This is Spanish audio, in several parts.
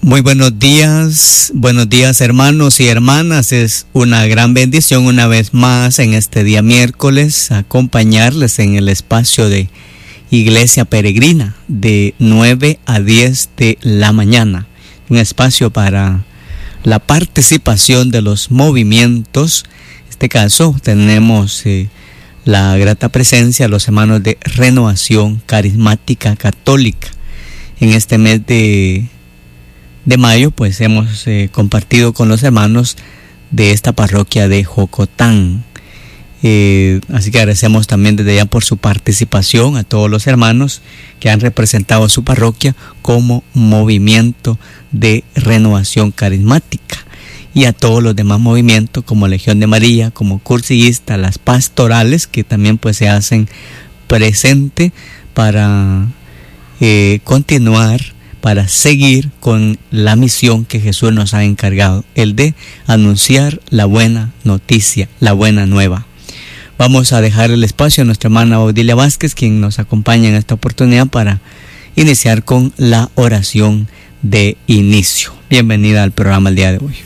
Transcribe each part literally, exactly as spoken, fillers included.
Muy buenos días, buenos días hermanos y hermanas. Es una gran bendición una vez más en este día miércoles acompañarles en el espacio de Iglesia Peregrina de nueve a diez de la mañana. Un espacio para la participación de los movimientos. En este caso tenemos eh, la grata presencia de los hermanos de Renovación Carismática Católica. En este mes de de mayo pues hemos eh, compartido con los hermanos de esta parroquia de Jocotán, eh, así que agradecemos también desde ya por su participación a todos los hermanos que han representado a su parroquia como movimiento de renovación carismática, y a todos los demás movimientos como Legión de María, como Cursillista, las pastorales que también pues se hacen presente para eh, continuar, para seguir con la misión que Jesús nos ha encargado, el de anunciar la buena noticia, la buena nueva. Vamos a dejar el espacio a nuestra hermana Odilia Vázquez, quien nos acompaña en esta oportunidad para iniciar con la oración de inicio. Bienvenida al programa el día de hoy.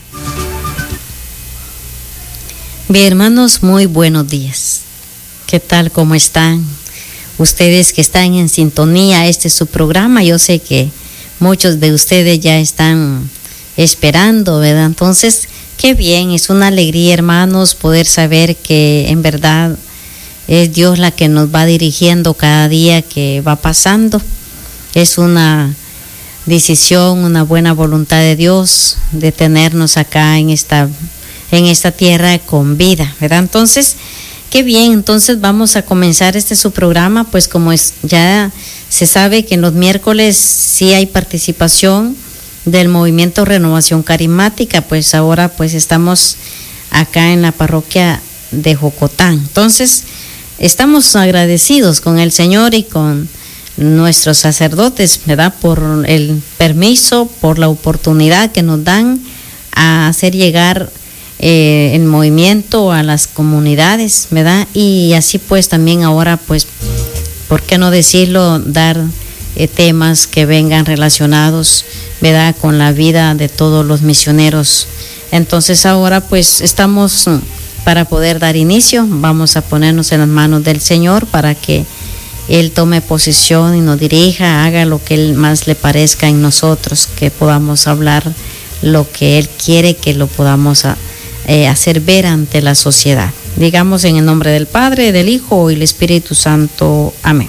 Bien, hermanos, muy buenos días. ¿Qué tal? ¿Cómo están? Ustedes que están en sintonía, este es su programa. Yo sé que muchos de ustedes ya están esperando, ¿verdad? Entonces, qué bien, es una alegría, hermanos, poder saber que en verdad es Dios la que nos va dirigiendo cada día que va pasando. Es una decisión, una buena voluntad de Dios de tenernos acá en esta, en esta tierra con vida, ¿verdad? Entonces, qué bien, entonces vamos a comenzar este su programa, pues como es, ya se sabe que en los miércoles sí hay participación del movimiento Renovación Carismática, pues ahora pues estamos acá en la parroquia de Jocotán. Entonces, estamos agradecidos con el Señor y con nuestros sacerdotes, ¿verdad? Por el permiso, por la oportunidad que nos dan a hacer llegar Eh, el movimiento a las comunidades, ¿verdad? Y así pues también ahora pues, ¿por qué no decirlo? Dar eh, temas que vengan relacionados, ¿verdad? Con la vida de todos los misioneros. Entonces ahora pues estamos para poder dar inicio, vamos a ponernos en las manos del Señor para que Él tome posición y nos dirija, haga lo que Él más le parezca en nosotros, que podamos hablar lo que Él quiere que lo podamos hacer. Eh, hacer ver ante la sociedad. Digamos en el nombre del Padre, del Hijo y del Espíritu Santo. Amén.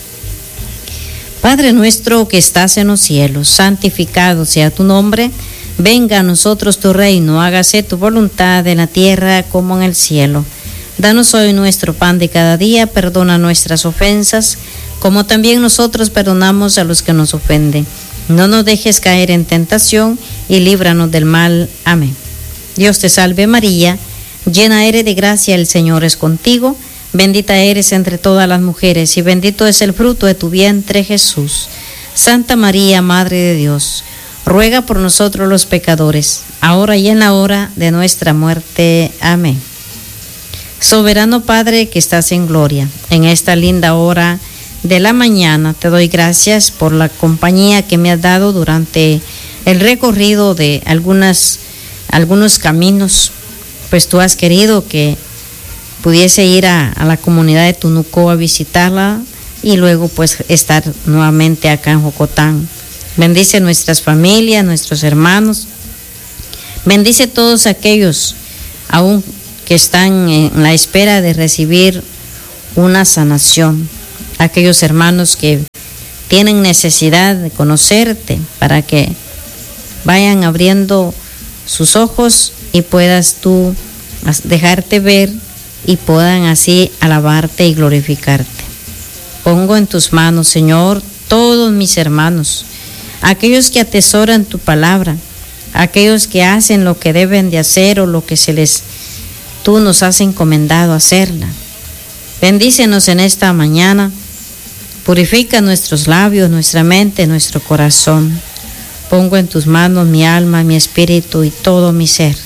Padre nuestro que estás en los cielos, santificado sea tu nombre. Venga a nosotros tu reino, hágase tu voluntad en la tierra como en el cielo. Danos hoy nuestro pan de cada día, perdona nuestras ofensas, como también nosotros perdonamos a los que nos ofenden. No nos dejes caer en tentación y líbranos del mal. Amén. Dios te salve María, llena eres de gracia, el Señor es contigo, bendita eres entre todas las mujeres y bendito es el fruto de tu vientre Jesús. Santa María, Madre de Dios, ruega por nosotros los pecadores, ahora y en la hora de nuestra muerte. Amén. Soberano Padre que estás en gloria, en esta linda hora de la mañana te doy gracias por la compañía que me has dado durante el recorrido de algunas algunos caminos, pues tú has querido que pudiese ir a, a la comunidad de Tunuco a visitarla y luego pues estar nuevamente acá en Jocotán. Bendice nuestras familias, nuestros hermanos, bendice todos aquellos aún que están en la espera de recibir una sanación, aquellos hermanos que tienen necesidad de conocerte para que vayan abriendo sus ojos y puedas tú dejarte ver y puedan así alabarte y glorificarte. Pongo en tus manos, Señor, todos mis hermanos, aquellos que atesoran tu palabra, aquellos que hacen lo que deben de hacer o lo que se les tú nos has encomendado hacerla. Bendícenos en esta mañana, purifica nuestros labios, nuestra mente, nuestro corazón. Pongo en tus manos mi alma, mi espíritu y todo mi ser.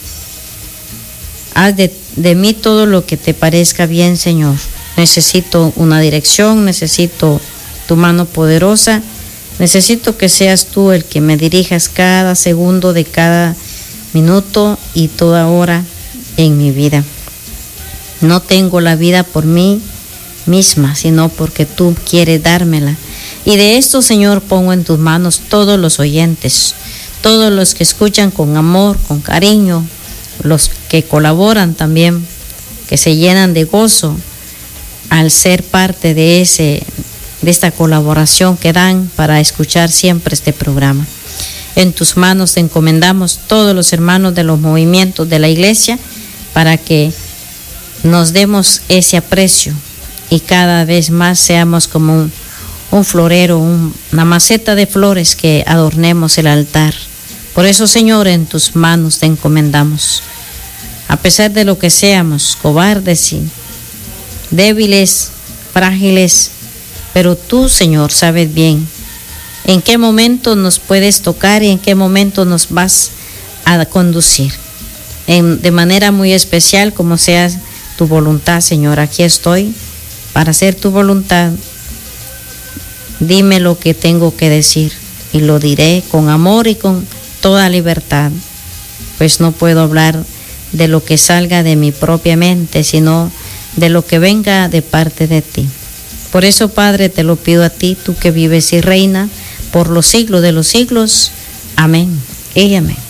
Haz de, de mí todo lo que te parezca bien, Señor. Necesito una dirección, necesito tu mano poderosa Necesito que seas tú el que me dirijas cada segundo de cada minuto y toda hora en mi vida. No tengo la vida por mí misma, sino porque tú quieres dármela. Y de esto, Señor, pongo en tus manos todos los oyentes, todos los que escuchan con amor, con cariño, los que colaboran también, que se llenan de gozo al ser parte de ese, de esta colaboración que dan para escuchar siempre este programa. En tus manos te encomendamos todos los hermanos de los movimientos de la iglesia para que nos demos ese aprecio y cada vez más seamos como un, un florero, un, una maceta de flores que adornemos el altar. Por eso, Señor, en tus manos te encomendamos. A pesar de lo que seamos, cobardes y débiles, frágiles, pero tú, Señor, sabes bien en qué momento nos puedes tocar y en qué momento nos vas a conducir. En, de manera muy especial, como sea tu voluntad, Señor, aquí estoy para hacer tu voluntad. Dime lo que tengo que decir y lo diré con amor y con toda libertad, pues no puedo hablar de lo que salga de mi propia mente, sino de lo que venga de parte de ti. Por eso, Padre, te lo pido a ti, tú que vives y reina por los siglos de los siglos. Amén y amén.